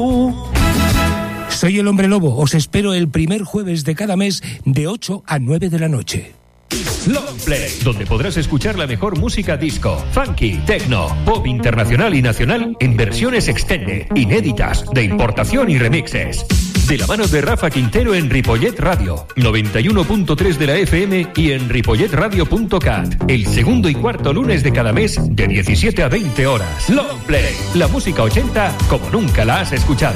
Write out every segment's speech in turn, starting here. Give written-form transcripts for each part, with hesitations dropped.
Soy el Hombre Lobo. Os espero el primer jueves de cada mes de 8 a 9 de la noche. Longplay, donde podrás escuchar la mejor música disco, funky, techno, pop internacional y nacional en versiones extended, inéditas, de importación y remixes. De la mano de Rafa Quintero en Ripollet Radio, 91.3 de la FM y en ripolletradio.cat. El segundo y cuarto lunes de cada mes de 17 a 20 horas. Longplay, la música 80 como nunca la has escuchado.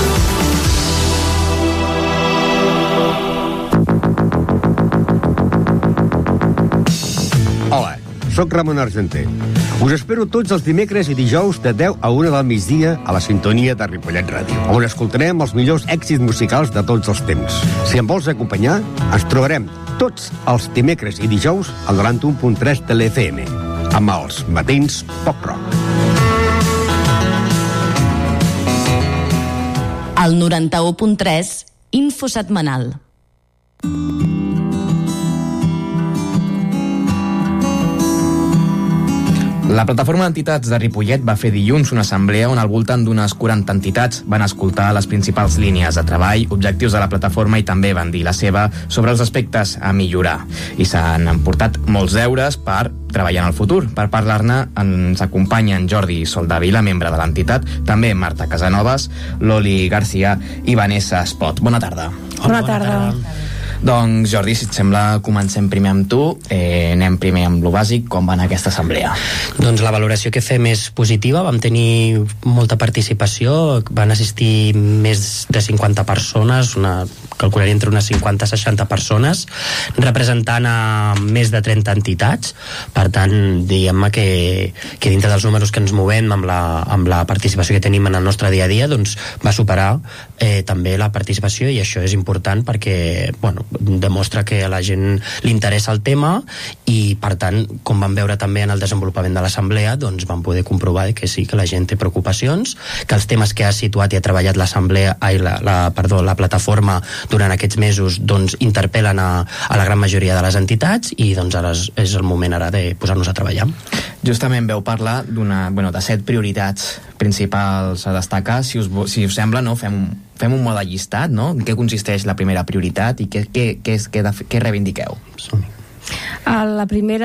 Hola, sóc Ramon Argenter. Us espero tots els dimecres i dijous de 10 a 1 del migdia a la sintonia de Ripollet Ràdio, on escoltarem els millors èxits musicals de tots els temps. Si em vols acompanyar, ens trobarem tots els dimecres i dijous al 91.3 de l'FM, amb els matins pop rock. Al 91.3, Info Setmanal. La plataforma d'entitats de Ripollet va fer dilluns una assemblea on al voltant d'unes 40 entitats van escoltar les principals línies de treball, objectius de la plataforma i també van dir la seva sobre els aspectes a millorar. I s'han emportat molts deures per treballar en el futur. Per parlar-ne ens acompanyen Jordi Soldavila, membre de l'entitat, també Marta Casanovas, Loli García i Vanessa Espot. Bona tarda. Bona tarda. Doncs Jordi, si et sembla, comencem primer amb tu. Anem primer amb lo bàsic. Com va anar aquesta assemblea? Doncs la valoració que fem és positiva. Vam tenir molta participació. Van assistir més de 50 persones, calcularia entre unes 50-60 persones, representant a més de 30 entitats. Per tant, diguem-me que dintre dels números que ens movem amb la participació que tenim en el nostre dia a dia, doncs va superar també la participació, i això és important perquè, demostra que a la gent li interessa el tema, i per tant, com vam veure també en el desenvolupament de l'assemblea, doncs vam poder comprovar que sí, que la gent té preocupacions, que els temes que ha situat i ha treballat l'assemblea, la plataforma durant aquests mesos, doncs interpel·len a la gran majoria de les entitats, i doncs ara és el moment ara de posar-nos a treballar. Justament veu parlar de 7 prioritats principals a destacar. Si us sembla, no? Fem un mode llistat, no? En què consisteix la primera prioritat i què reivindiqueu? El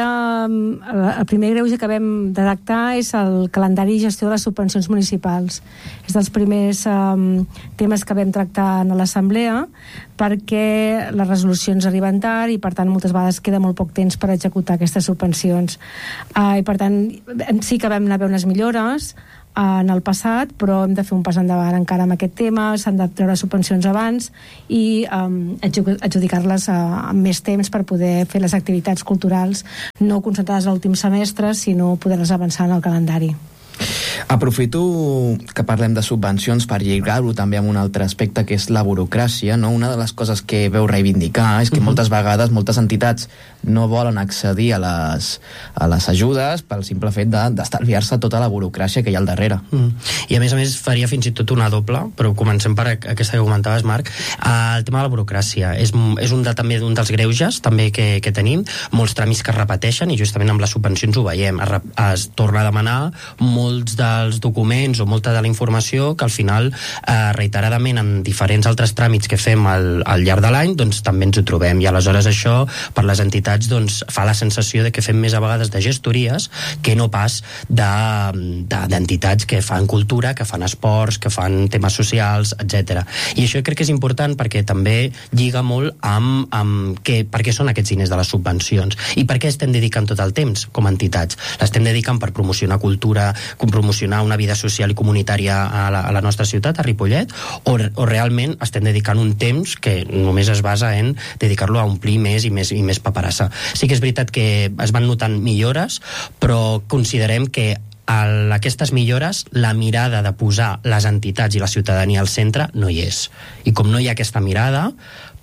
primer greuge que vam detectar és el calendari i gestió de les subvencions municipals. És dels primers temes que vam tractar en l'assemblea, perquè les resolucions arriben tard i per tant moltes vegades queda molt poc temps per executar aquestes subvencions. I per tant sí que vam anar a veure unes millores en el passat, però hem de fer un pas endavant encara amb aquest tema. S'han de treure subvencions abans i adjudicar-les amb més temps per poder fer les activitats culturals no concentrades a l'últim semestre, sinó poder-les avançar en el calendari. Aprofito que parlem de subvencions per lligar-ho també amb un altre aspecte, que és la burocràcia, no? Una de les coses que veu reivindicar és que moltes vegades moltes entitats no volen accedir a les ajudes pel simple fet d'estalviar-se tota la burocràcia que hi ha al darrere. I a més faria fins i tot una doble, però comencem per aquesta que comentaves, Marc. El tema de la burocràcia és també un dels greuges també que tenim, molts tràmits que es repeteixen, i justament amb les subvencions ho veiem, es torna a demanar molts dels documents o molta de la informació que al final reiteradament en diferents altres tràmits que fem al llarg de l'any, doncs també ens ho trobem, i aleshores això per les entitats doncs fa la sensació de que fem més a vegades de gestories que no pas d'entitats que fan cultura, que fan esports, que fan temes socials, etc. I això crec que és important perquè també lliga molt amb per què són aquests diners de les subvencions i per què estem dedicant tot el temps com a entitats. L'estem dedicant per promocionar cultura, promocionar una vida social i comunitària a la nostra ciutat, a Ripollet, o realment estem dedicant un temps que només es basa en dedicar-lo a omplir més i més paperassa. Sí que és veritat que es van notant millores, però considerem que aquestes millores, la mirada de posar les entitats i la ciutadania al centre no hi és. I com no hi ha aquesta mirada,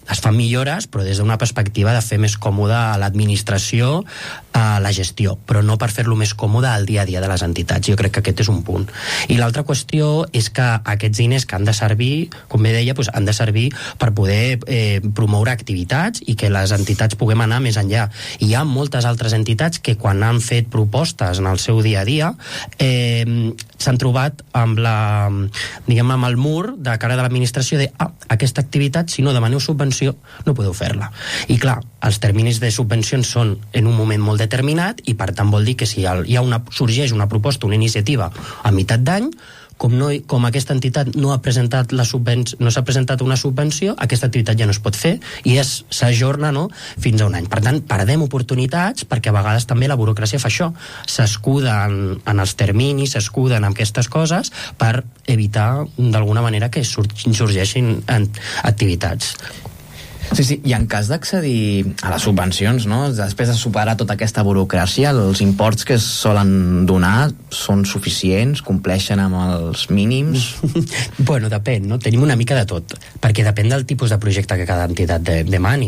es fan millores, però des d'una perspectiva de fer més còmoda l'administració, la gestió, però no per fer-lo més còmode al dia a dia de les entitats. Jo crec que aquest és un punt. I l'altra qüestió és que aquests diners que han de servir, com bé deia, doncs han de servir per poder promoure activitats i que les entitats puguem anar més enllà. I hi ha moltes altres entitats que quan han fet propostes en el seu dia a dia s'han trobat amb amb el mur de cara de l'administració de aquesta activitat, si no demaneu subvenció, no podeu fer-la. I clar, els terminis de subvencions són en un moment molt determinat i per tant vol dir que si sorgeix una proposta, una iniciativa a meitat d'any, com aquesta entitat no s'ha presentat una subvenció, aquesta activitat ja no es pot fer i s'ajorna fins a un any. Per tant, perdem oportunitats perquè a vegades també la burocràcia fa això, s'escuda en els terminis, s'escuda en aquestes coses per evitar d'alguna manera que sorgeixin activitats. Sí, i en cas d'accedir a les subvencions, després de superar tota aquesta burocràcia, els imports que es solen donar són suficients, compleixen amb els mínims? Bueno, depèn, Tenim una mica de tot, perquè depèn del tipus de projecte que cada entitat demani.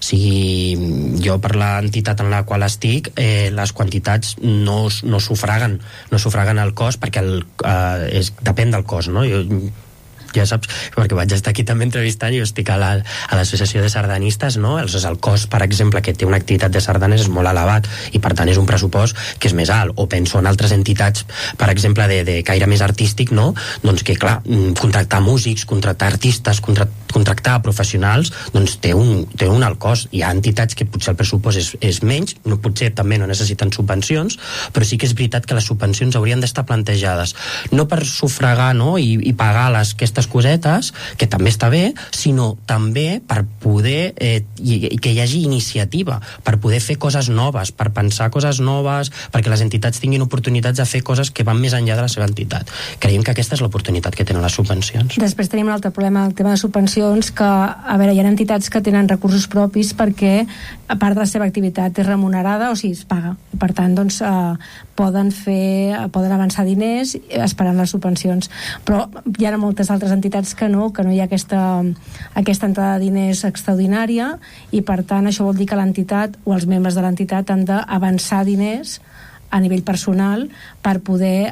Jo per l'entitat en la qual estic, les quantitats no sufraguen el cost, perquè depèn del cost, ja saps, perquè vaig estar aquí també entrevistant, jo estic a l'associació de sardanistes, el cost, per exemple, que té una activitat de sardanes és molt elevat i per tant és un pressupost que és més alt, o penso en altres entitats, per exemple, de caire més artístic, doncs que clar, contractar músics, contractar artistes, contractar professionals, doncs té un alt cost. Hi ha entitats que potser el pressupost és menys, potser també no necessiten subvencions, però sí que és veritat que les subvencions haurien d'estar plantejades no per sufragar i pagar aquestes cosetes, que també està bé, sinó també per poder que hi hagi iniciativa, per poder fer coses noves, per pensar coses noves, perquè les entitats tinguin oportunitats de fer coses que van més enllà de la seva entitat. Creiem que aquesta és l'oportunitat que tenen les subvencions. Després tenim un altre problema, el tema de subvencions, que, hi ha entitats que tenen recursos propis perquè a part de la seva activitat és remunerada, o sigui, es paga. I per tant, doncs, poden avançar diners esperant les subvencions. Però hi ha moltes altres entitats que no hi ha aquesta entrada de diners extraordinària i per tant això vol dir que l'entitat o els membres de l'entitat han d'avançar diners a nivell personal per poder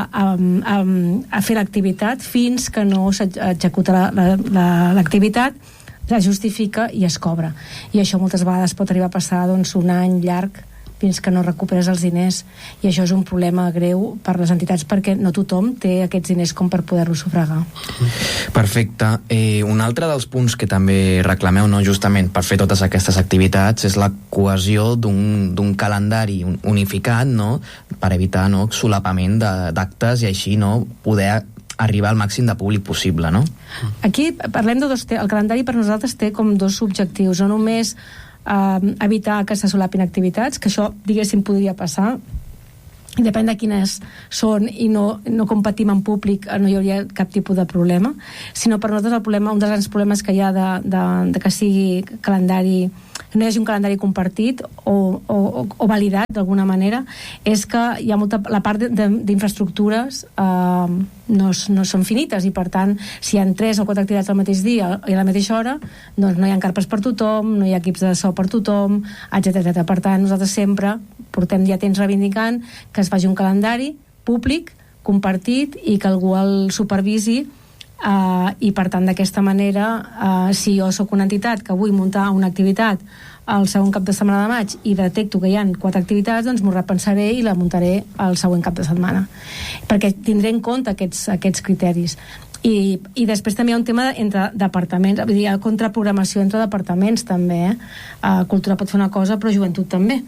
fer l'activitat fins que no s'executa l'activitat, la justifica i es cobra. I això moltes vegades pot arribar a passar un any llarg fins que no recuperes els diners, i això és un problema greu per les entitats perquè no tothom té aquests diners com per poder-los sufragar. Perfecte. Un altre dels punts que també reclameu, justament per fer totes aquestes activitats, és la cohesió d'un calendari unificat, per evitar solapament d'actes i així poder arribar al màxim de públic possible, Aquí parlem de el calendari per nosaltres té com dos objectius, no només evitar que se solapin activitats, que això, diguéssim, podria passar, i depèn de quines són i no competim en públic, no hi hauria cap tipus de problema, sinó per nosaltres un dels grans problemes que hi ha de que sigui calendari, no hi hagi un calendari compartit o validat d'alguna manera, és que hi ha la part d'infraestructures no són finites, i per tant si hi ha 3 o 4 activitats al mateix dia i a la mateixa hora, doncs no hi ha carpes per tothom, no hi ha equips de so per tothom, etc. Per tant, nosaltres sempre portem ja temps reivindicant que es faci un calendari públic, compartit, i que algú el supervisi, i per tant d'aquesta manera, si jo sóc una entitat que vull muntar una activitat el segon cap de setmana de maig i detecto que hi ha 4 activitats, doncs m'ho repensaré i la muntaré el següent cap de setmana, perquè tindré en compte aquests criteris. I després també hi ha un tema entre departaments, vull dir, hi ha contraprogramació entre departaments també, Cultura pot fer una cosa però Joventut també,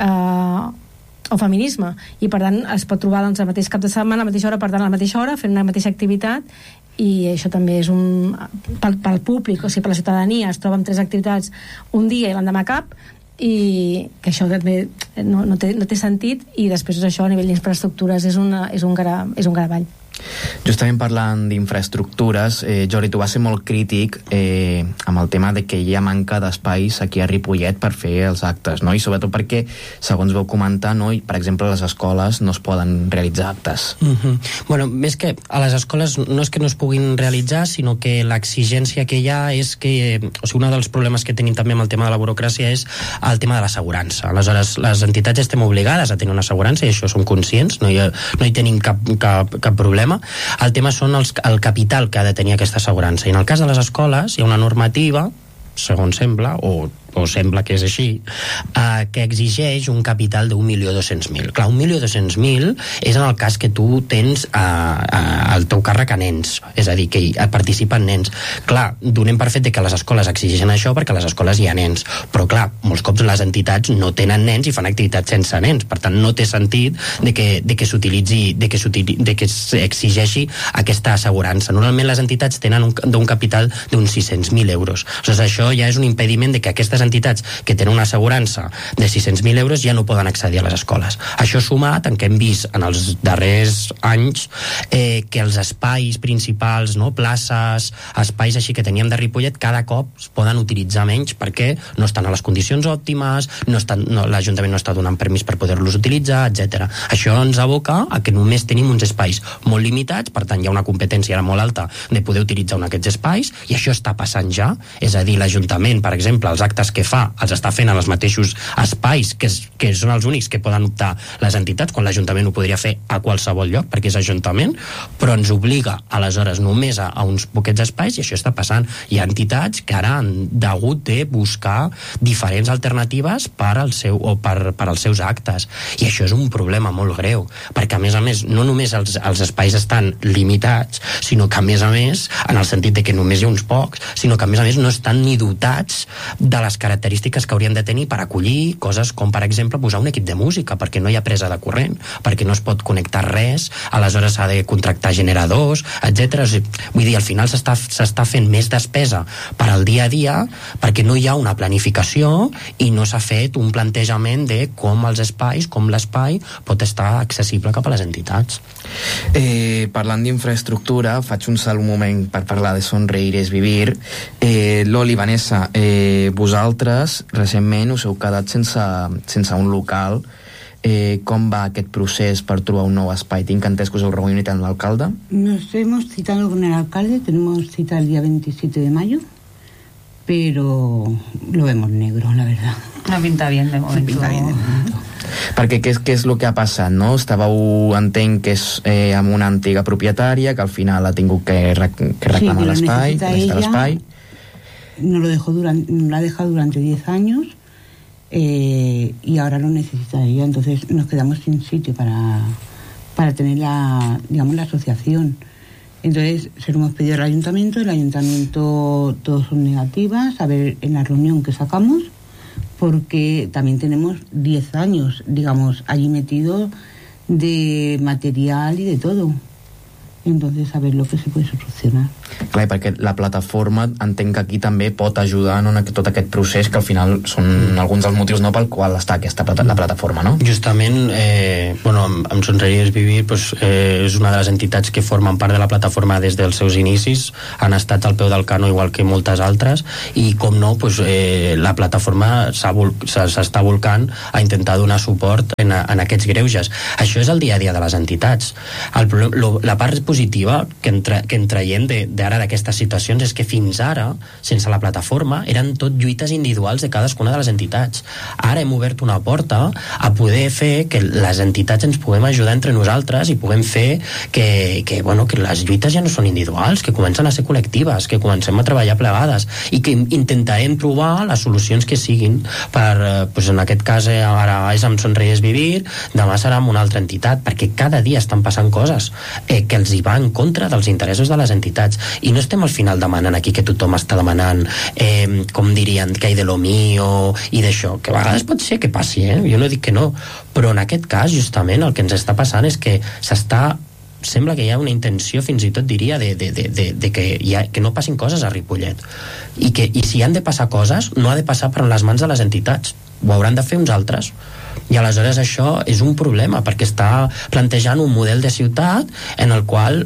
o Feminisme, i per tant es pot trobar el mateix cap de setmana, a la mateixa hora, per tant a la mateixa hora fent una mateixa activitat, i això també és pel públic, o sigui, per la ciutadania es troben 3 activitats un dia i l'endemà cap, i que això també no té sentit, i després això a nivell d'infraestructures és un gravall. Justament parlant d'infraestructures, Jordi, tu vas ser molt crític amb el tema de que hi ha manca d'espais aquí a Ripollet per fer els actes, no? I sobretot perquè, segons vau comentar, no? I, per exemple, a les escoles no es poden realitzar actes. Bueno, més que a les escoles no és que no es puguin realitzar, sinó que l'exigència que hi ha és que, o sigui, un dels problemes que tenim també amb el tema de la burocràcia és el tema de l'assegurança. Aleshores, les entitats estem obligades a tenir una assegurança i això som conscients, no hi tenim cap problema. El tema són el capital que ha de tenir aquesta assegurança. I en el cas de les escoles hi ha una normativa, segons sembla, o sembla que és així, que exigeix un capital de 1.200.000. Clar, 1.200.000 és en el cas que tu tens el teu càrrec a nens, és a dir, que hi participen nens. Clar, donem per fet que les escoles exigeixen això perquè a les escoles hi ha nens, però clar, molts cops les entitats no tenen nens i fan activitats sense nens, per tant no té sentit de que s'utilitzi, de que s'exigeixi aquesta assegurança. Normalment les entitats tenen un capital d'uns 600.000 euros. Aleshores, això ja és un impediment de que aquestes entitats que tenen una assegurança de 600.000 euros ja no poden accedir a les escoles. Això sumat en què hem vist en els darrers anys que els espais principals, no, places, espais així que teníem de Ripollet, cada cop es poden utilitzar menys perquè no estan a les condicions òptimes, l'Ajuntament no està donant permís per poder-los utilitzar, etc. Això ens aboca a que només tenim uns espais molt limitats, per tant hi ha una competència ara molt alta de poder utilitzar aquests espais, i això està passant ja, és a dir, l'Ajuntament, per exemple, els actes que fa els està fent en els mateixos espais que són els únics que poden optar les entitats, quan l'Ajuntament ho podria fer a qualsevol lloc perquè és Ajuntament, però ens obliga aleshores només a uns poquets espais, i això està passant. Hi ha entitats que ara han hagut de buscar diferents alternatives per als seus actes, i això és un problema molt greu, perquè a més no només els espais estan limitats, sinó que a més en el sentit de que només hi ha uns pocs, sinó que a més no estan ni dotats de les característiques que haurien de tenir per acollir coses com, per exemple, posar un equip de música, perquè no hi ha presa de corrent, perquè no es pot connectar res, aleshores s'ha de contractar generadors, etc. Vull dir, al final s'està fent més despesa per al dia a dia perquè no hi ha una planificació i no s'ha fet un plantejament de com l'espai pot estar accessible cap a les entitats. Parlant d'infraestructura, faig un salt un moment per parlar de Sonreír és vivir. Loli, Vanessa, vosaltres recentment us heu quedat sense un local. Com va aquest procés per trobar un nou espai? Tinc entès que us heu reunit amb l'alcalde. Nos hemos citado con el alcalde, tenemos cita el día 27 de mayo, pero lo vemos negro, la verdad. No pinta bien de momento. Perquè què és el que ha passat, no? Entenc que és amb una antiga propietària que al final ha tingut que reclamar l'espai. No lo ha dejado durante 10 años y ahora lo necesita ella, entonces nos quedamos sin sitio para tener la asociación. Entonces se lo hemos pedido al ayuntamiento, el ayuntamiento todos son negativas, a ver en la reunión que sacamos, porque también tenemos 10 años, digamos, allí metido de material y de todo. Entonces, a ver lo que se puede solucionar. Clar, perquè la plataforma entenc que aquí també pot ajudar en tot aquest procés, que al final són alguns dels motius pel qual està la plataforma, no? Justament, amb Sonreír és vivir és una de les entitats que formen part de la plataforma des dels seus inicis, han estat al peu del canó igual que moltes altres, i com no, la plataforma s'està volcant a intentar donar suport en aquests greuges. Això és el dia a dia de les entitats. La part positiva que en traiem d'ara d'aquestes situacions és que fins ara, sense la plataforma, eren tot lluites individuals de cadascuna de les entitats. Ara hem obert una porta a poder fer que les entitats ens puguem ajudar entre nosaltres i puguem fer que les lluites ja no són individuals, que comencen a ser col·lectives, que comencem a treballar plegades i que intentarem trobar les solucions que siguin per, en aquest cas ara és amb Sonreír és vivir, demà serà amb una altra entitat, perquè cada dia estan passant coses que els hi va en contra dels interessos de les entitats, i no estem al final demanant aquí que tothom està demanant com dirien, que hi de lo mío i d'això, que a vegades pot ser que passi, jo no dic que no, però en aquest cas justament el que ens està passant és que sembla que hi ha una intenció, fins i tot diria, de que no passin coses a Ripollet, i si han de passar coses no ha de passar per les mans de les entitats, ho hauran de fer uns altres. I aleshores això és un problema, perquè està plantejant un model de ciutat en el qual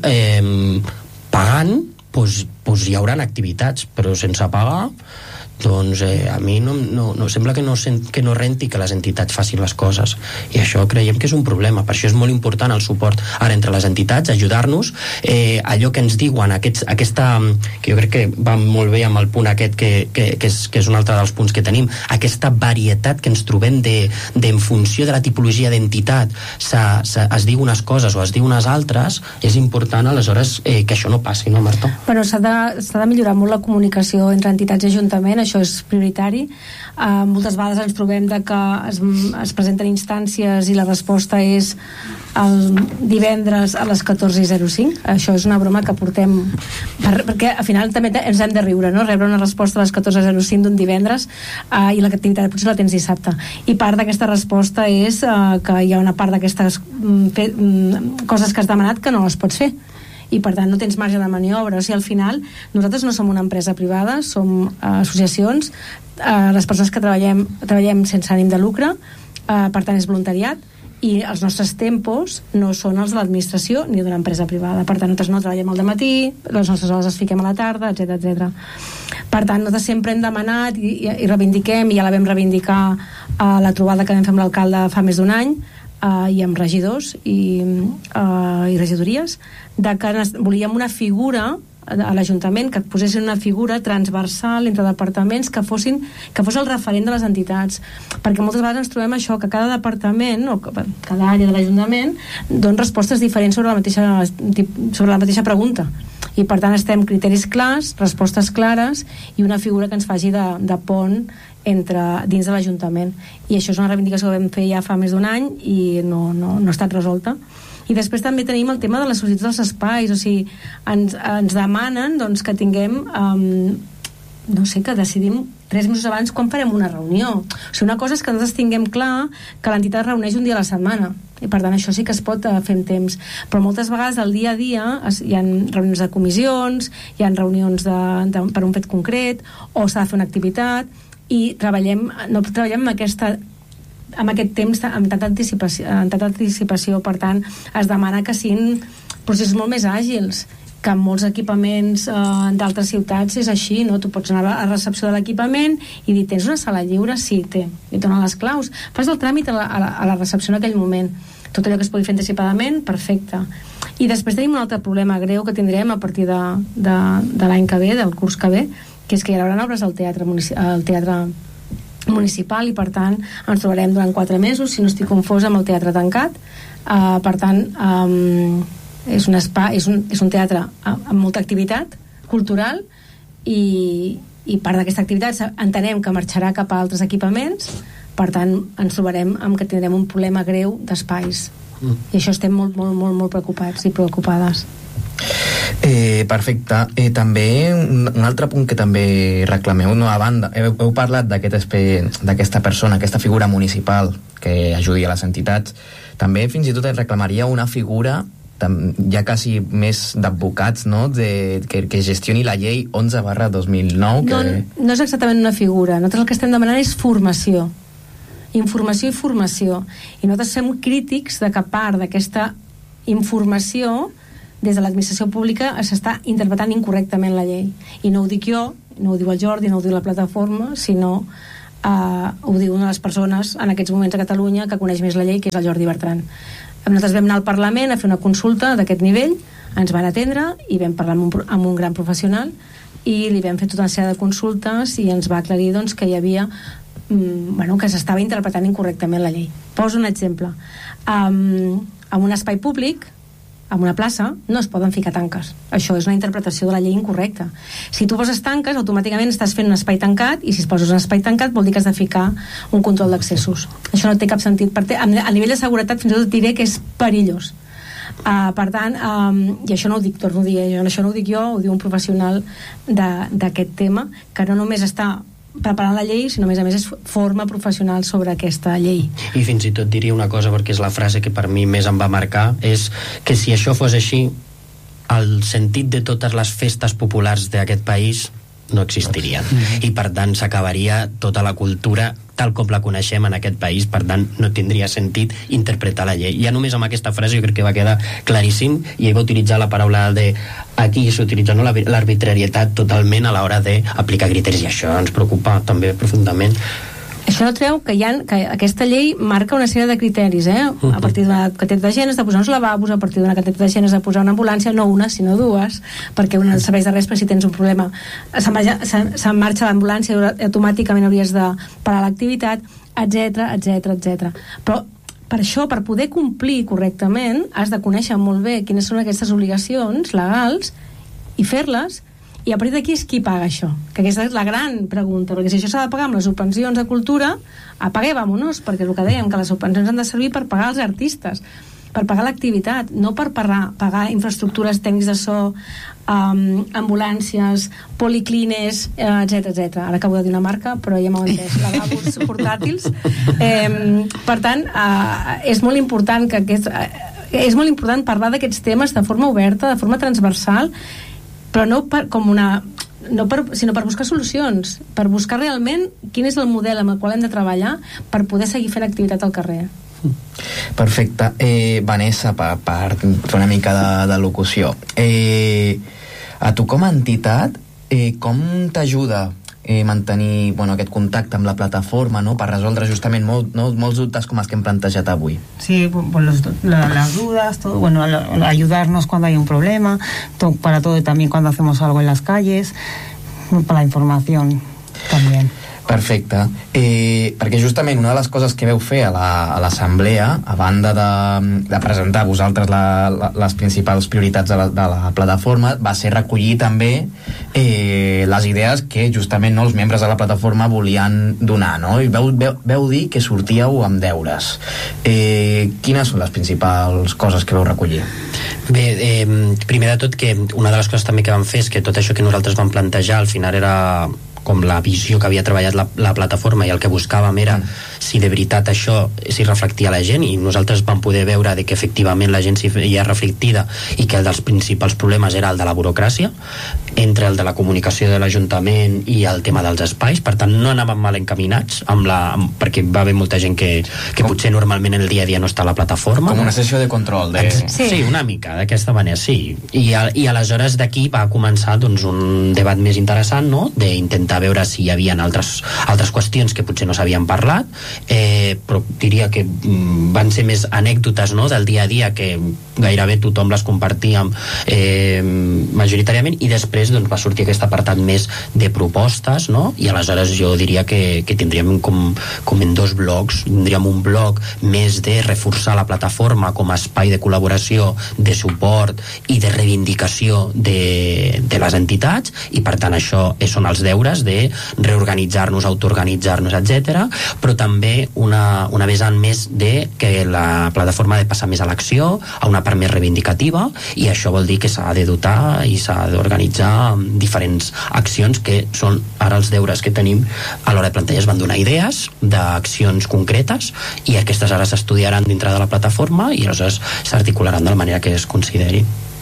pagant doncs hi haurà activitats, però sense pagar doncs a mi no sembla que no renti que les entitats facin les coses, i això creiem que és un problema. Per això és molt important el suport ara entre les entitats, ajudar-nos, allò que ens diuen, aquesta, que jo crec que va molt bé amb el punt aquest que és un altre dels punts que tenim, aquesta varietat que ens trobem en funció de la tipologia d'entitat es diu unes coses o es diu unes altres. És important aleshores que això no passi, no, Marta? Bueno, s'ha de millorar molt la comunicació entre entitats i ajuntament, això és prioritari. Moltes vegades ens trobem de que es presenten instàncies i la resposta és el divendres a les 14:05. Això és una broma que portem perquè al final també ens hem de riure, no? Rebre una resposta a les 14:05 d'un divendres i l'activitat potser la tens dissabte, i part d'aquesta resposta és que hi ha una part d'aquestes coses que has demanat que no les pots fer, i per tant no tens marge de maniobra. O sigui, al final nosaltres no som una empresa privada, som associacions, les persones que treballem sense ànim de lucre, per tant és voluntariat, i els nostres tempos no són els de l'administració ni d'una empresa privada. Per tant, nosaltres no treballem al dematí, les nostres hores les fiquem a la tarda, etc. Per tant, nosaltres sempre hem demanat i reivindiquem, i ja la vam reivindicar a la trobada que vam fer amb l'alcalde fa més d'un any, i amb regidors i regidories, de que volíem una figura a l'Ajuntament, que posessin una figura transversal entre departaments que fos el referent de les entitats, perquè moltes vegades ens trobem això, que cada departament o cada àrea de l'Ajuntament dona respostes diferents sobre la mateixa pregunta, i per tant estem criteris clars, respostes clares i una figura que ens faci de pont dins de l'Ajuntament. I això és una reivindicació que vam fer ja fa més d'un any i no ha estat resolta. I després també tenim el tema de les sol·licituds dels espais, o sigui, ens demanen doncs, que tinguem que decidim 3 mesos abans quan farem una reunió. O sigui, una cosa és que nosaltres tinguem clar que l'entitat es reuneix un dia a la setmana, i per tant això sí que es pot fer amb temps, però moltes vegades al dia a dia hi ha reunions de comissions, hi ha reunions per un fet concret, o s'ha de fer una activitat, i no treballem amb aquest temps amb tanta anticipació. Per tant es demana que siguin processos molt més àgils, que en molts equipaments d'altres ciutats és així, no? Tu pots anar a recepció de l'equipament i dir, tens una sala lliure? Sí, té, i et donen les claus, fas el tràmit a la recepció en aquell moment. Tot allò que es pugui fer anticipadament, perfecte. I després tenim un altre problema greu que tindrem a partir de l'any que ve, del curs que ve, que és que hi haurà obres al teatre municipal, i per tant ens trobarem durant 4 mesos, si no estic confosa, amb el teatre tancat. Per tant és un teatre amb molta activitat cultural, i part d'aquesta activitat entenem que marxarà cap a altres equipaments. Per tant ens trobarem amb que tindrem un problema greu d'espais, i això estem molt, molt, molt, molt preocupats i preocupades. Perfecte. També un altre punt que també reclameu, no, a banda, heu parlat d'aquesta persona, aquesta figura municipal que ajudi a les entitats. També fins i tot reclamaria una figura ja quasi més d'advocats, no? Que gestioni la llei 11/2009. No és exactament una figura. Nosaltres el que estem demanant és formació, informació i formació, i nosaltres som crítics de que part d'aquesta informació des de l'administració pública s'està interpretant incorrectament la llei, i no ho dic jo, no ho diu el Jordi, no ho diu la plataforma, sinó ho diu una de les persones en aquests moments a Catalunya que coneix més la llei, que és el Jordi Bertran. Nosaltres vam anar al Parlament a fer una consulta d'aquest nivell, ens van atendre i vam parlar amb un gran professional i li vam fer tota una sèrie de consultes i ens va aclarir doncs, que hi havia que s'estava interpretant incorrectament la llei. Poso un exemple. En un espai públic, en una plaça, no es poden ficar tanques. Això és una interpretació de la llei incorrecta. Si tu poses tanques, automàticament estàs fent un espai tancat, i si es poses un espai tancat vol dir que has de ficar un control d'accessos. Això no té cap sentit. A nivell de seguretat fins i tot diré que és perillós. Per tant, i això no ho dic, torno a dir, això no ho dic jo, ho diu un professional d'aquest tema, que no només està preparant la llei, sinó a més és forma professional sobre aquesta llei. I fins i tot diria una cosa, perquè és la frase que per mi més em va marcar, és que si això fos així, el sentit de totes les festes populars d'aquest país no existirien, i per tant s'acabaria tota la cultura tal com la coneixem en aquest país, per tant no tindria sentit interpretar la llei. Ja només amb aquesta frase jo crec que va quedar claríssim, i ell va utilitzar la paraula de aquí s'utilitza, no, l'arbitrarietat totalment a l'hora d'aplicar criteris, i això ens preocupa també profundament. Això treu que aquesta llei marca una sèrie de criteris, a partir d'una categoria de gent has de posar uns lavabos, a partir d'una categoria de gent has de posar una ambulància, no una sinó dues, perquè una serveix de res, però si tens un problema se'n marxa l'ambulància i automàticament hauries de parar l'activitat, etc. Però per això, per poder complir correctament, has de conèixer molt bé quines són aquestes obligacions legals i fer-les. I a partir d'aquí és qui paga això? Que aquesta és la gran pregunta, perquè si això s'ha de pagar amb les subvencions de cultura, apague, vámonos, perquè el que dèiem, que les subvencions han de servir per pagar els artistes, per pagar l'activitat, no per pagar infraestructures tècnics de so, ambulàncies, policlines, etc. Ara acabo de dir una marca, però ja m'ho entès, lavabos portàtils. Per tant, és molt important és molt important parlar d'aquests temes de forma oberta, de forma transversal, però sinó per buscar solucions, per buscar realment quin és el model amb el qual hem de treballar per poder seguir fent activitat al carrer. Perfecte. Vanessa, per fer una mica de locució, a tu com a entitat, com t'ajuda mantenir aquest contacte amb la plataforma, no?, per resoldre justament molts dubtes com els que hem plantejat avui? Sí, las dudas, todo, ayudarnos cuando hay un problema, para todo, también cuando hacemos algo en las calles, para la información también. Perfecte. Perquè justament una de les coses que veu fer a l'assemblea, a banda de presentar a vosaltres les principals prioritats de la plataforma, va ser recollir també les idees que justament els membres de la plataforma volien donar, no? I veu dir que sortíeu amb deures. Quines són les principals coses que veu recollir? Bé, primer de tot, que una de les coses també que vam fer és que tot això que nosaltres vam plantejar al final era com la visió que havia treballat la plataforma, i el que buscàvem era si de veritat això s'hi reflectia la gent, i nosaltres vam poder veure de que efectivament la gent s'hi ha reflectida, i que el dels principals problemes era el de la burocràcia, entre el de la comunicació de l'Ajuntament i el tema dels espais. Per tant no anàvem mal encaminats perquè va haver molta gent que potser normalment en el dia a dia no està a la plataforma. Com una sessió de control. Sí, una mica, d'aquesta manera, sí. I aleshores d'aquí va començar un debat més interessant, no?, d'intentar veure si hi havia altres qüestions que potser no s'havien parlat, però diria que van ser més anècdotes, no?, del dia a dia, que gairebé tothom les compartia majoritàriament, i després va sortir aquest apartat més de propostes, no?, i aleshores jo diria que tindríem com en dos blocs. Tindríem un bloc més de reforçar la plataforma com a espai de col·laboració, de suport i de reivindicació de les entitats, i per tant això són els deures de reorganitzar-nos, autoorganitzar-nos, etc. Però també una vessant més de que la plataforma ha de passar més a l'acció, a una part més reivindicativa, i això vol dir que s'ha de dotar i s'ha d'organitzar diferents accions, que són ara els deures que tenim a l'hora de plantejar. Es van donar idees d'accions concretes, i aquestes ara s'estudiaran dintre de la plataforma i aleshores s'articularan de la manera que es consideri.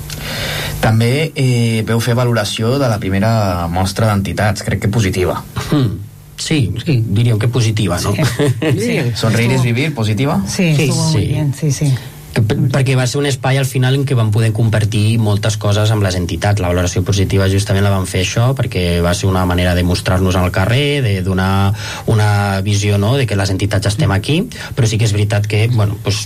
També veu fer valoració de la primera mostra d'entitats, crec que positiva. Sí, diríem que positiva, no? Sí. Sonreír es vivir, positiva? Sí, estuvo muy bien, sí. Perquè va ser un espai al final en què vam poder compartir moltes coses amb les entitats. La valoració positiva justament la vam fer això perquè va ser una manera de mostrar-nos al carrer, de donar una visió, no?, de que les entitats estem aquí, però sí que és veritat que